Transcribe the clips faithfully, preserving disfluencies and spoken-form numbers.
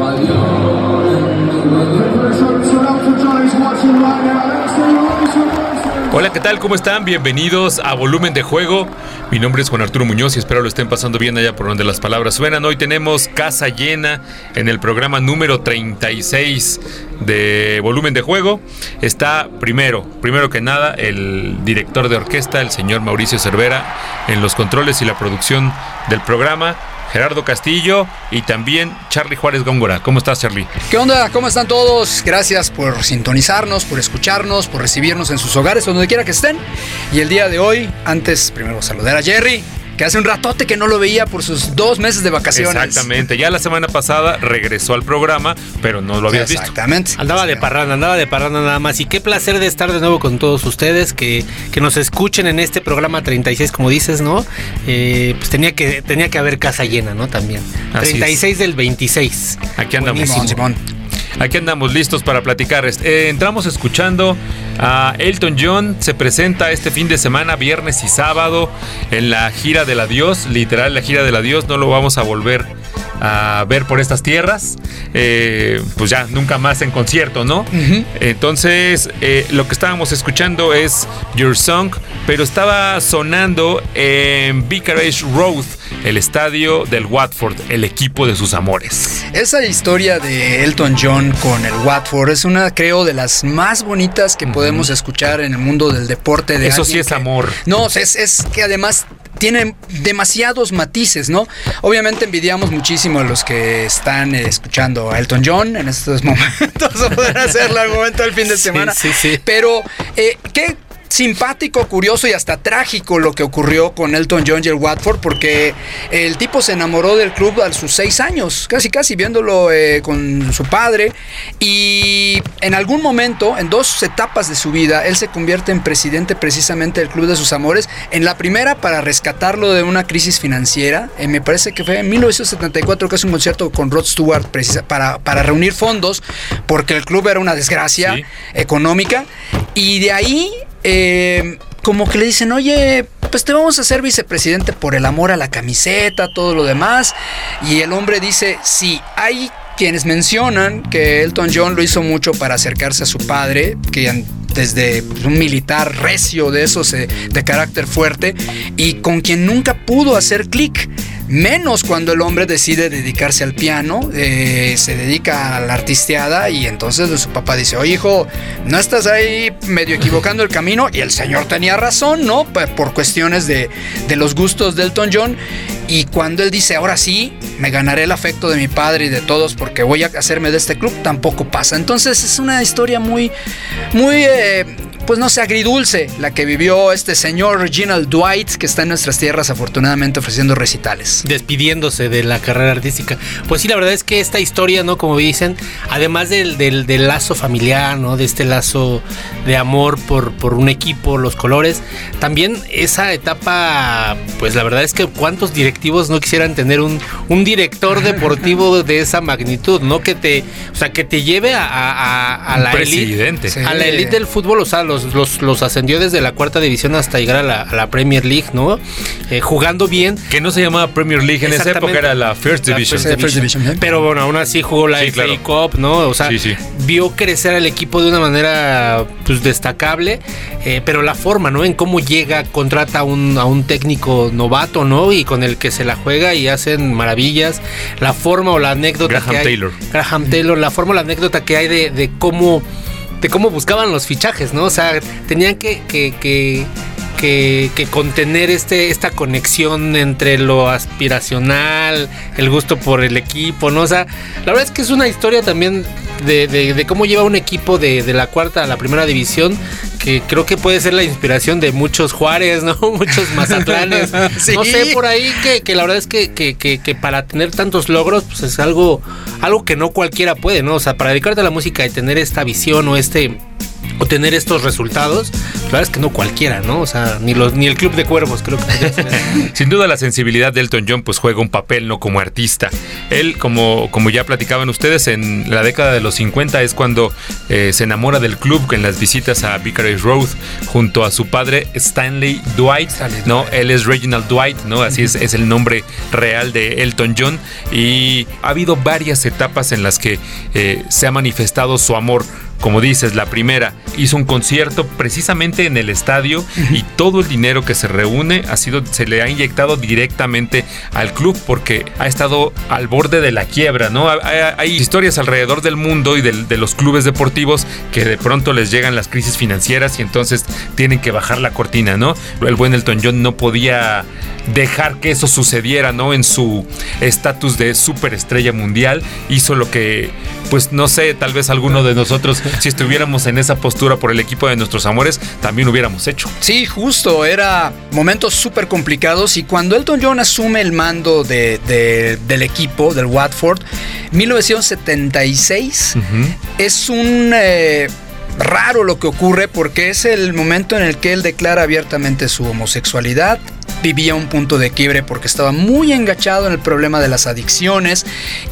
Hola, ¿qué tal? ¿Cómo están? Bienvenidos a Volumen de Juego. Mi nombre es Juan Arturo Muñoz y espero lo estén pasando bien allá por donde las palabras suenan. Hoy tenemos casa llena en el programa número treinta y seis de Volumen de Juego. Está primero, primero que nada, el director de orquesta, el señor Mauricio Cervera, en los controles y la producción del programa. Gerardo Castillo y también Charlie Juárez Góngora. ¿Cómo estás, Charlie? ¿Qué onda? ¿Cómo están todos? Gracias por sintonizarnos, por escucharnos, por recibirnos en sus hogares o donde quiera que estén. Y el día de hoy, antes primero saludar a Jerry, que hace un ratote que no lo veía por sus dos meses de vacaciones. Exactamente, ya la semana pasada regresó al programa, pero no lo habías visto. Exactamente. Andaba de parranda, andaba de parranda nada más. Y qué placer de estar de nuevo con todos ustedes, que, que nos escuchen en este programa treinta y seis, como dices, ¿no? Eh, pues tenía que, tenía que haber casa llena, ¿no? También. Así treinta y seis es. Del veintiséis. Aquí andamos. Simón, Simón. Aquí andamos listos para platicar. Eh, entramos escuchando a Elton John. Se presenta este fin de semana, viernes y sábado, en la gira del adiós. Literal, la gira del adiós. No lo vamos a volver a ver por estas tierras. Eh, pues ya, nunca más en concierto, ¿no? Uh-huh. Entonces, eh, lo que estábamos escuchando es Your Song, pero estaba sonando en Vicarage Road, el estadio del Watford, el equipo de sus amores. Esa historia de Elton John con el Watford es una, creo, de las más bonitas que uh-huh. podemos escuchar en el mundo del deporte. De Eso sí es que, amor. No, es, es que además tiene demasiados matices, ¿no? Obviamente envidiamos muchísimo a los que están eh, escuchando a Elton John en estos momentos, o poder hacerlo al momento del fin de semana. Sí, sí, sí. Pero, eh, ¿qué? Simpático, curioso y hasta trágico lo que ocurrió con Elton John y el Watford, porque el tipo se enamoró del club a sus seis años, casi casi viéndolo eh, con su padre, y en algún momento, en dos etapas de su vida, él se convierte en presidente precisamente del club de sus amores. En la primera, para rescatarlo de una crisis financiera, eh, me parece que fue en mil novecientos setenta y cuatro, que es un concierto con Rod Stewart precisa, para, para reunir fondos, porque el club era una desgracia sí. económica, y de ahí Eh, como que le dicen, oye, pues te vamos a hacer vicepresidente por el amor a la camiseta, todo lo demás. Y el hombre dice, sí, hay quienes mencionan que Elton John lo hizo mucho para acercarse a su padre, que desde un militar recio de esos de carácter fuerte, y con quien nunca pudo hacer clic. Menos cuando el hombre decide dedicarse al piano, eh, se dedica a la artisteada, y entonces su papá dice, oye hijo, no estás ahí medio equivocando el camino, y el señor tenía razón, ¿no? Por cuestiones de, de los gustos de Elton John, y cuando él dice, ahora sí, me ganaré el afecto de mi padre y de todos porque voy a hacerme de este club, tampoco pasa. Entonces es una historia muy, muy... Eh, pues no sé, agridulce la que vivió este señor Reginald Dwight, que está en nuestras tierras afortunadamente ofreciendo recitales. Despidiéndose de la carrera artística. Pues sí, la verdad es que esta historia, ¿no? Como dicen, además del, del, del lazo familiar, ¿no? De este lazo de amor por, por un equipo, los colores, también esa etapa, pues la verdad es que cuántos directivos no quisieran tener un, un director deportivo de esa magnitud, ¿no? Que te, o sea, que te lleve a, a, a la presidente. Elite, sí. A la elite del fútbol, o sea, Los, los, los ascendió desde la cuarta división hasta llegar a la, a la Premier League, ¿no? Eh, jugando bien. Que no se llamaba Premier League en esa época, era la First Division. La First Division. ¿eh? Pero bueno, aún así jugó la sí, F A claro. Cup, ¿no? O sea, sí, sí. vio crecer al equipo de una manera pues destacable, eh, pero la forma, ¿no? En cómo llega, contrata a un, a un técnico novato, ¿no? Y con el que se la juega y hacen maravillas. La forma o la anécdota Graham que hay, Taylor. Graham Taylor, la forma o la anécdota que hay de, de cómo de cómo buscaban los fichajes, ¿no? O sea, tenían que, que, que, que, que contener este, esta conexión entre lo aspiracional, el gusto por el equipo, ¿no? O sea, la verdad es que es una historia también de, de, de cómo lleva un equipo de, de la cuarta a la primera división, que creo que puede ser la inspiración de muchos Juárez, ¿no? Muchos Mazatlanes. Sí. No sé, por ahí que, que la verdad es que, que, que, que para tener tantos logros, pues es algo, algo que no cualquiera puede, ¿no? O sea, para dedicarte a la música y tener esta visión o este o tener estos resultados, la verdad es que no cualquiera, ¿no? O sea, ni los ni el Club de Cuervos creo que sin duda la sensibilidad de Elton John pues juega un papel, ¿no? Como artista. Él, como, como ya platicaban ustedes, en la década de los cincuenta es cuando eh, se enamora del club en las visitas a Vicarage Road junto a su padre Stanley Dwight, Stanley ¿no? Dwight. Él es Reginald Dwight, ¿no? Así es, es el nombre real de Elton John, y ha habido varias etapas en las que eh, se ha manifestado su amor. Como dices, la primera, hizo un concierto precisamente en el estadio y todo el dinero que se reúne ha sido, se le ha inyectado directamente al club porque ha estado al borde de la quiebra, ¿no? Hay, hay historias alrededor del mundo y de, de los clubes deportivos que de pronto les llegan las crisis financieras y entonces tienen que bajar la cortina, ¿no? El buen Elton John no podía dejar que eso sucediera, ¿no? En su estatus de superestrella mundial, hizo lo que, pues no sé, tal vez alguno de nosotros, si estuviéramos en esa postura por el equipo de nuestros amores, también hubiéramos hecho. Sí, justo, era momentos súper complicados, y cuando Elton John asume el mando de, de, del equipo, del Watford, mil novecientos setenta y seis, uh-huh. es un... Eh, raro lo que ocurre porque es el momento en el que él declara abiertamente su homosexualidad. Vivía un punto de quiebre porque estaba muy engachado en el problema de las adicciones,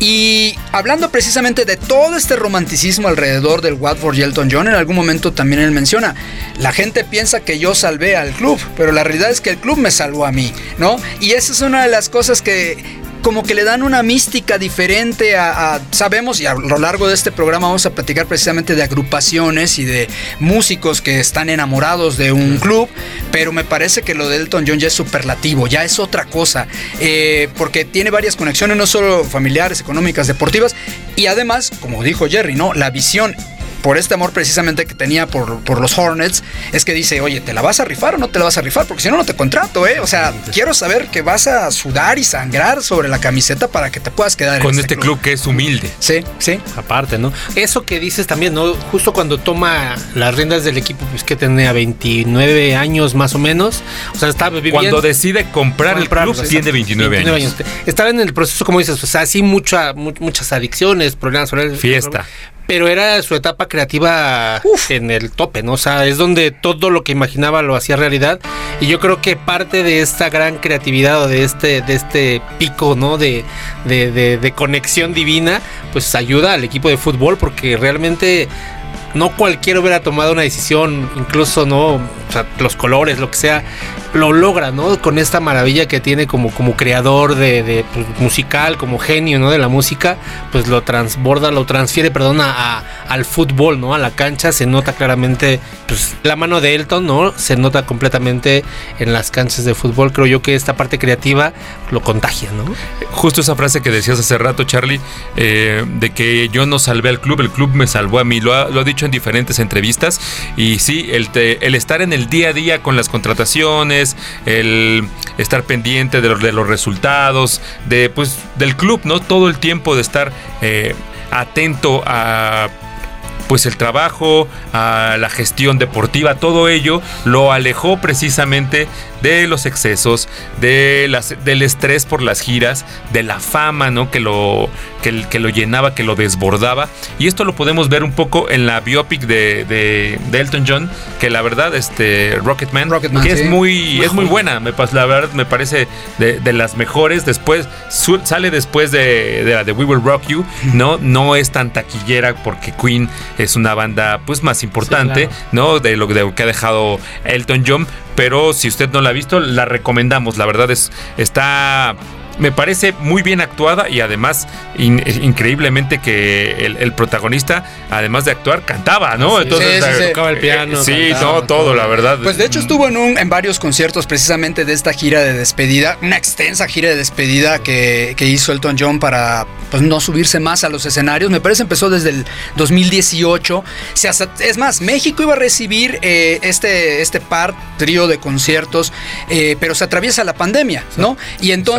y hablando precisamente de todo este romanticismo alrededor del Watford y Elton John, en algún momento también él menciona: la gente piensa que yo salvé al club, pero la realidad es que el club me salvó a mí, ¿no? Y esa es una de las cosas que como que le dan una mística diferente a, a, sabemos, y a lo largo de este programa vamos a platicar precisamente de agrupaciones y de músicos que están enamorados de un club, pero me parece que lo de Elton John ya es superlativo, ya es otra cosa, eh, porque tiene varias conexiones, no solo familiares, económicas, deportivas, y además, como dijo Jerry, ¿no? La visión, por este amor precisamente que tenía por, por los Hornets, es que dice: oye, ¿te la vas a rifar o no te la vas a rifar? Porque si no, no te contrato, ¿eh? O sea, quiero saber que vas a sudar y sangrar sobre la camiseta para que te puedas quedar con en este, este club. club que es humilde. Sí, sí. Aparte, ¿no? Eso que dices también, ¿no? Justo cuando toma las riendas del equipo, pues que tenía veintinueve años más o menos. O sea, estaba viviendo. Cuando decide comprar, comprar el club, sí, tiene veintinueve, veintinueve años. años. Estaba en el proceso, como dices, o sea, sí, mucha, mu- muchas adicciones, problemas sobre el fiesta. Pero era su etapa creativa Uf. en el tope, ¿no? O sea, es donde todo lo que imaginaba lo hacía realidad. Y yo creo que parte de esta gran creatividad o de este, de este pico, ¿no? De, de, de, de conexión divina, pues ayuda al equipo de fútbol, porque realmente no cualquiera hubiera tomado una decisión, incluso, ¿no? O sea, los colores, lo que sea, lo logra, ¿no? Con esta maravilla que tiene como, como creador de, de pues, musical, como genio, ¿no? De la música, pues lo transborda, lo transfiere, perdón, a, a, al fútbol, ¿no? A la cancha. Se nota claramente, pues, la mano de Elton, ¿no? Se nota completamente en las canchas de fútbol. Creo yo que esta parte creativa lo contagia, ¿no? Justo esa frase que decías hace rato, Charlie, eh, de que yo no salvé al club, el club me salvó a mí. Lo ha, lo ha dicho en diferentes entrevistas, y sí, el, te, el estar en el día a día con las contrataciones, el estar pendiente de los, de los resultados, de pues del club, ¿no? Todo el tiempo de estar eh, atento a pues el trabajo, a la gestión deportiva, todo ello lo alejó precisamente de los excesos, de las, del estrés por las giras, de la fama, ¿no? Que lo, que, que lo llenaba, que lo desbordaba. Y esto lo podemos ver un poco en la biopic de, de, de Elton John, que la verdad, este Rocketman, Rocketman que sí. es muy, es muy buena. Me, la verdad me parece de, de las mejores. Después su, sale después de, de la de We Will Rock You, ¿no? No es tan taquillera porque Queen es una banda pues más importante, sí, claro. ¿no? De lo, de lo que ha dejado Elton John. Pero si usted no la ha visto, la recomendamos. La verdad es está, me parece muy bien actuada, y además in, increíblemente que el, el protagonista, además de actuar, cantaba, ¿no? Sí, Entonces sí, sí, tocaba el piano. Eh, sí, cantaba, no, todo, la verdad. Pues de hecho estuvo en, un, en varios conciertos precisamente de esta gira de despedida, una extensa gira de despedida que, que hizo Elton John para pues no subirse más a los escenarios. Me parece empezó desde el dos mil dieciocho. Se hace, es más, México iba a recibir eh, este, este par, trío de conciertos, eh, pero se atraviesa la pandemia, ¿no? Y entonces Exacto. eso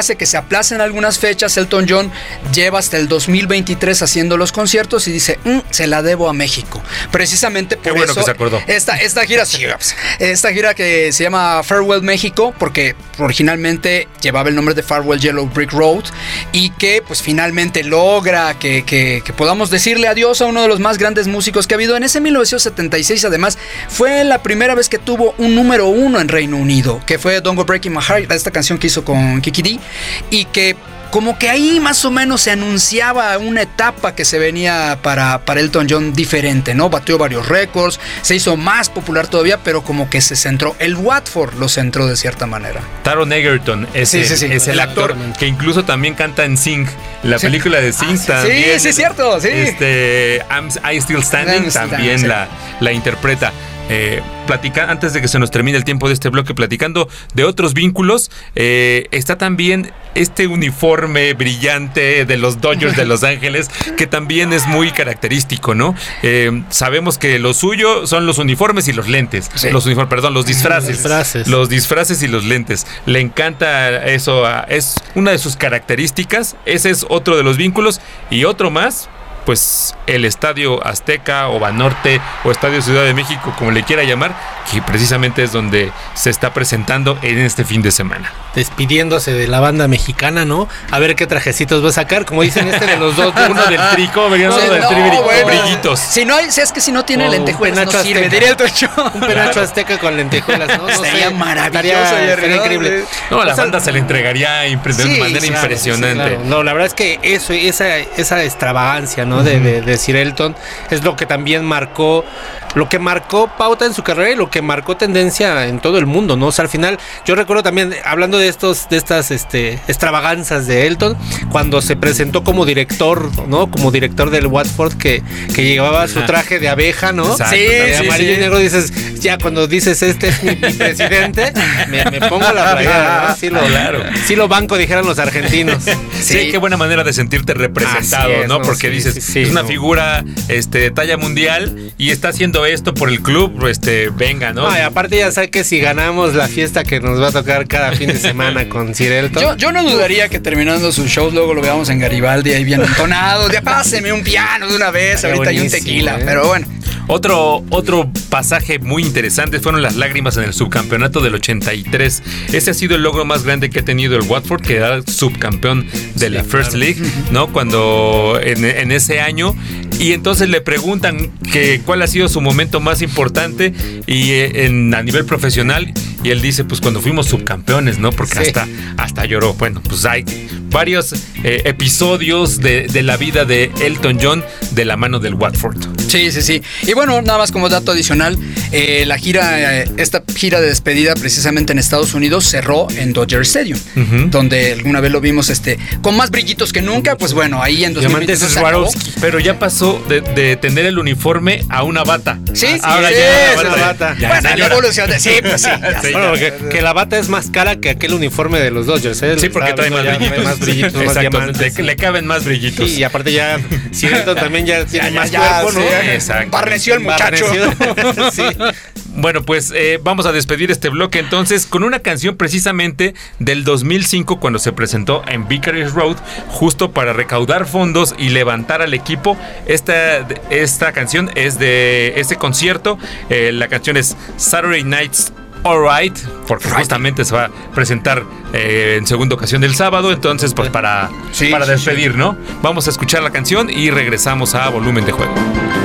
hace que se aplacen algunas fechas. Elton John lleva hasta el dos mil veintitrés haciendo los conciertos y dice, mm, se la debo a México. Precisamente por Qué bueno eso, que se acordó. Esta, esta gira, sí, esta gira que se llama Farewell México, porque originalmente llevaba el nombre de Farewell Yellow Brick Road, y que pues finalmente logra que, que, que podamos decirle adiós a uno de los más grandes músicos que ha habido. En ese mil novecientos setenta y seis, además, fue la primera vez que tuvo un número uno en Reino Unido, que fue Don't Go Breaking My Heart, esta canción que hizo con Kiki D, y que como que ahí más o menos se anunciaba una etapa que se venía para, para Elton John diferente, ¿no? Batió varios récords, se hizo más popular todavía, pero como que se centró. El Watford lo centró de cierta manera. Taron Egerton es, Sí, el, sí, sí. es el actor que incluso también canta en Sing, la Sí. película de Sing Ah, sí, también. sí, sí, cierto, sí. Este, I'm, I Still Standing I'm también Standing, la, la interpreta. Eh, platica, antes de que se nos termine el tiempo de este bloque, platicando de otros vínculos, eh, está también este uniforme brillante de los Dodgers de Los Ángeles, que también es muy característico, ¿no? Eh, sabemos que lo suyo son los uniformes y los lentes. Sí. Los uniformes, perdón, los disfraces. Los disfraces. Los disfraces y los lentes. Le encanta eso, a- es una de sus características. Ese es otro de los vínculos. Y otro más, pues el Estadio Azteca o Banorte o Estadio Ciudad de México, como le quiera llamar, que precisamente es donde se está presentando en este fin de semana. Despidiéndose de la banda mexicana, ¿no? A ver qué trajecitos va a sacar. Como dicen, este de los dos. Uno del trico, venían Sí, uno del no, tri bri- bueno. brillitos. Si no hay, si es que si no tiene O un lentejuelas no penacho sirve, azteca. diría Elton John. Un penacho azteca con lentejuelas, ¿no? No Sería sé, maravilloso, estaría- Jerry, estaría ¿no? increíble. No, la O sea, banda se le entregaría impre- de Sí, manera claro, impresionante. Sí, claro. No, la verdad es que eso, esa, esa extravagancia, ¿no? de, de, de Sir Elton es lo que también marcó, lo que marcó pauta en su carrera y lo que marcó tendencia en todo el mundo, ¿no? O sea, al final, yo recuerdo también, hablando de estos, de estas este, extravaganzas de Elton, cuando se presentó como director, ¿no? Como director del Watford, que, que llevaba su traje de abeja, ¿no? Exacto, Sí, De sí, amarillo sí. y negro, dices, ya cuando dices este es mi, mi presidente, me, me pongo la playera, ¿no? Sí lo, Claro. sí lo banco, dijeran los argentinos. Sí, Sí. qué buena manera de sentirte representado, Así es, ¿no? ¿no? Porque Sí, dices, sí, sí, es una no. figura este, de talla mundial y está haciendo esto por el club, este, venga, ¿no? No, y aparte ya sabes que si ganamos la fiesta que nos va a tocar cada fin de semana con Sir Elton. Yo, yo no dudaría que terminando sus shows luego lo veamos en Garibaldi ahí bien entonado. Ya páseme un piano de una vez, Estaría ahorita hay un buenísimo, tequila. ¿eh? Pero bueno. Otro, otro pasaje muy interesante fueron las lágrimas en el subcampeonato del ochenta y tres. Ese ha sido el logro más grande que ha tenido el Watford, que era subcampeón de la First League, ¿no? Cuando en, en ese año. Y entonces le preguntan que cuál ha sido su momento más importante y eh, en, a nivel profesional. Y él dice, pues cuando fuimos subcampeones, ¿no? Porque Sí. hasta, hasta lloró. Bueno, pues hay varios eh, episodios de, de la vida de Elton John de la mano del Watford. Sí, sí, sí. Y bueno, nada más como dato adicional, eh, la gira, eh, esta gira de despedida precisamente en Estados Unidos cerró en Dodger Stadium, Ujú. donde alguna vez lo vimos este con más brillitos que nunca. Pues bueno, ahí en dos mil Diamantes veintitrés se acabó. Swarovski. Pero ya pasó de, de tener el uniforme a una bata. Sí, sí, Ahora sí, ya sí, una sí. bata. Ya, Bueno, la señora. evolución de- sí, pues sí. ya Sí, sé. Bueno, que, que la bata es más cara que aquel uniforme de los Dodgers, ¿eh? Sí, porque trae más Ya brillitos. más brillitos, más Exacto, diamantes. le, le caben más brillitos. Sí, y aparte ya Sir Elton también ya tiene ya, más ya, cuerpo, ¿no? sí, exacto. Barneció el muchacho. Barneció. Sí. Bueno, pues eh, vamos a despedir este bloque entonces con una canción precisamente del dos mil cinco cuando se presentó en Vicarage Road, justo para recaudar fondos y levantar al equipo. Esta, esta canción es de ese concierto. Eh, la canción es Saturday Night's Alright, porque justamente se va a presentar eh, en segunda ocasión del sábado, entonces pues para, Sí, para sí, despedir, ¿no? Vamos a escuchar la canción y regresamos a Volumen de Juego.